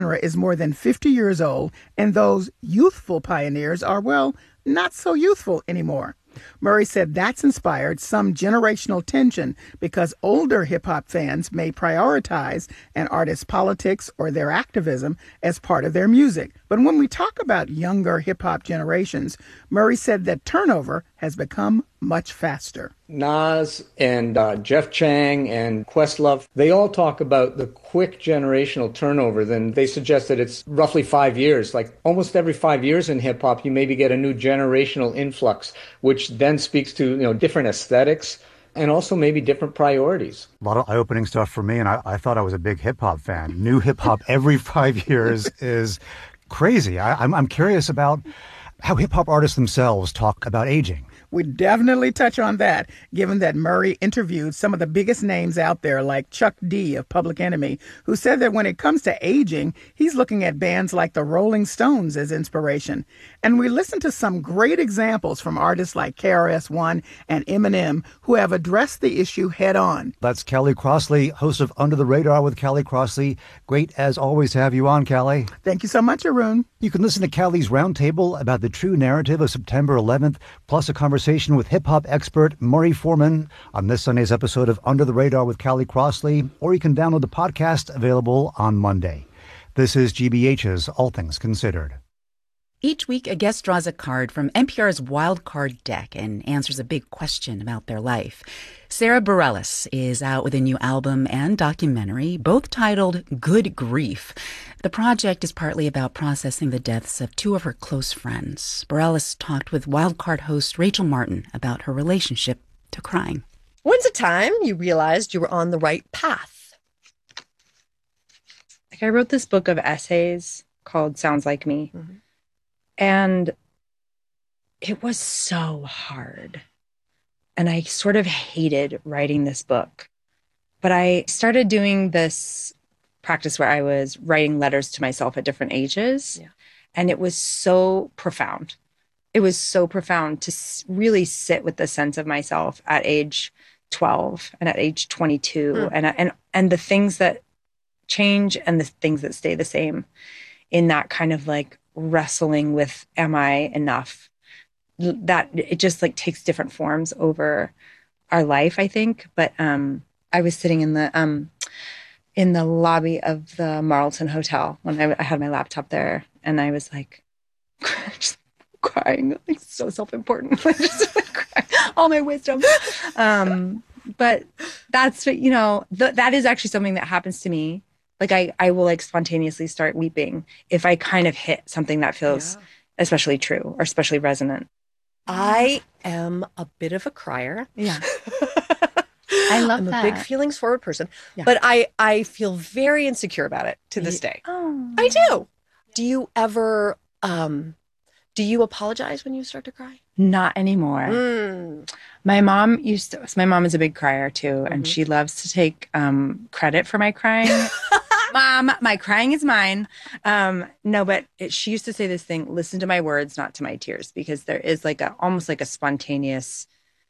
is more than 50 years old, and those youthful pioneers are, well, not so youthful anymore. Murray said that's inspired some generational tension because older hip-hop fans may prioritize an artist's politics or their activism as part of their music. But when we talk about younger hip-hop generations, Murray said that turnover has become much faster. Nas and Jeff Chang and Questlove, they all talk about the quick generational turnover. Then they suggest that it's roughly 5 years. Like almost every 5 years in hip hop, you maybe get a new generational influx, which then speaks to, different aesthetics and also maybe different priorities. A lot of eye-opening stuff for me, and I thought I was a big hip-hop fan. New hip-hop every 5 years is crazy. I'm curious about how hip-hop artists themselves talk about aging. We definitely touch on that, given that Murray interviewed some of the biggest names out there, like Chuck D of Public Enemy, who said that when it comes to aging, he's looking at bands like the Rolling Stones as inspiration. And we listened to some great examples from artists like KRS-One and Eminem, who have addressed the issue head on. That's Callie Crossley, host of Under the Radar with Callie Crossley. Great, as always, to have you on, Callie. Thank you so much, Arun. You can listen to Callie's Roundtable about the true narrative of September 11th, plus a conversation with hip-hop expert Murray Foreman on this Sunday's episode of Under the Radar with Callie Crossley, or you can download the podcast available on Monday. This is GBH's All Things Considered. Each week, a guest draws a card from NPR's Wild Card deck and answers a big question about their life. Sara Bareilles is out with a new album and documentary, both titled Good Grief. The project is partly about processing the deaths of two of her close friends. Bareilles talked with Wild Card host Rachel Martin about her relationship to crying. When's the time you realized you were on the right path? I wrote this book of essays called Sounds Like Me. Mm-hmm. And it was so hard. And I sort of hated writing this book. But I started doing this practice where I was writing letters to myself at different ages. Yeah. And it was so profound. It was so profound to really sit with the sense of myself at age 12 and at age 22 and the things that change and the things that stay the same in that kind of like wrestling with, am I enough? That it just like takes different forms over our life, I think. But I was sitting in the lobby of the Marlton Hotel when I had my laptop there, and I was like just crying, like so self-important, like just like crying all my wisdom. But that's that is actually something that happens to me. Like I will like spontaneously start weeping if I kind of hit something that feels especially true or especially resonant. I am a bit of a crier. Yeah. I love that. I'm a big feelings forward person, but I feel very insecure about it to this day. Oh. I do. Do you ever, do you apologize when you start to cry? Not anymore. My mom is a big crier too, and she loves to take credit for my crying. Mom, my crying is mine. No, but she used to say this thing, listen to my words, not to my tears, because there is like almost like a spontaneous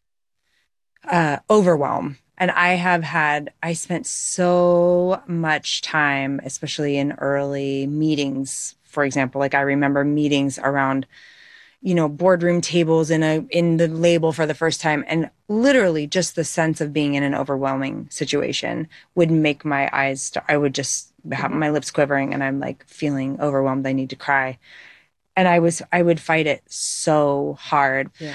overwhelm. And I spent so much time, especially in early meetings, for example, like I remember meetings around, boardroom tables in the label for the first time. And literally just the sense of being in an overwhelming situation would make my eyes, I would just have my lips quivering and I'm like feeling overwhelmed. I need to cry. And I would fight it so hard. Yeah.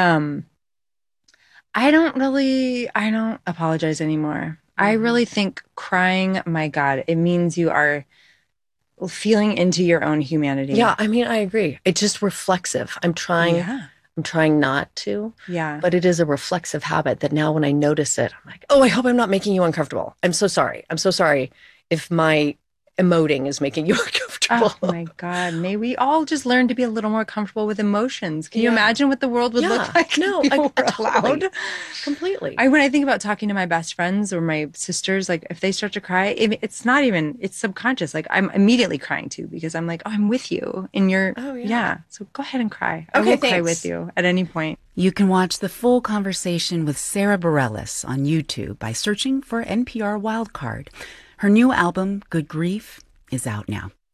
I don't apologize anymore. I really think crying, my God, it means you are feeling into your own humanity. Yeah, I mean, I agree. It's just reflexive. I'm trying not to. Yeah. But it is a reflexive habit that now when I notice it, I'm like, oh, I hope I'm not making you uncomfortable. I'm so sorry. I'm so sorry if my emoting is making you uncomfortable. Oh my God. May we all just learn to be a little more comfortable with emotions. Can you imagine what the world would look like? No, if people were allowed? Completely. When I think about talking to my best friends or my sisters, like if they start to cry, it's subconscious. Like I'm immediately crying too, because I'm like, oh, I'm with you in your, So go ahead and cry. I will cry with you at any point. You can watch the full conversation with Sara Bareilles on YouTube by searching for NPR Wildcard. Her new album, Good Grief, is out now.